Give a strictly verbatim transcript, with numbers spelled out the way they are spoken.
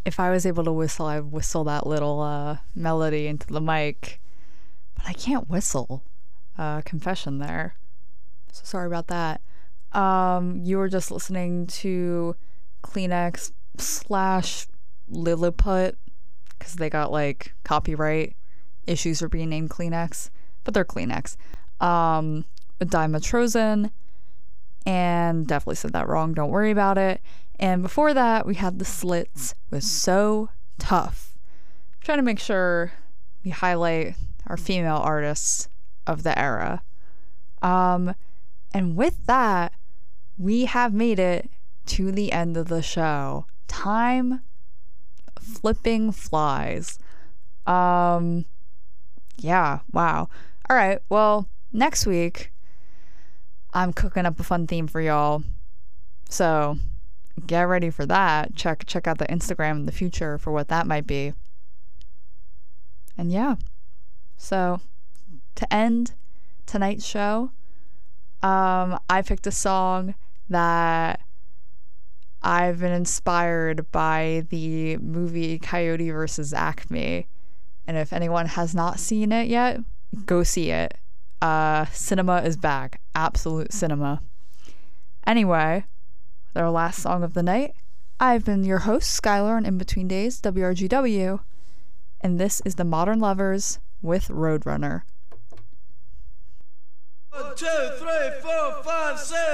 if I was able to whistle, I'd whistle that little uh, melody into the mic. But I can't whistle. Uh, confession there. So sorry about that. Um, you were just listening to Kleenex slash Lilliput, because they got like copyright issues for being named Kleenex, but they're Kleenex. Um, Dimetrozen, and definitely said that wrong, don't worry about it. And before that, we had the Slits with So Tough. I'm trying to make sure we highlight our female artists of the era. Um, and with that, we have made it to the end of the show. Time flipping flies. Um, yeah, wow. All right, well, next week, I'm cooking up a fun theme for y'all. So get ready for that. Check check out the Instagram in the future for what that might be. And yeah, so to end tonight's show, um, I picked a song that I've been inspired by the movie Coyote versus Acme. And if anyone has not seen it yet, go see it. Uh, cinema is back. Absolute cinema. Anyway, with our last song of the night, I've been your host, Skylar, on In Between Days, W R G W. And this is The Modern Lovers with Roadrunner. One, two, three, four, five, six.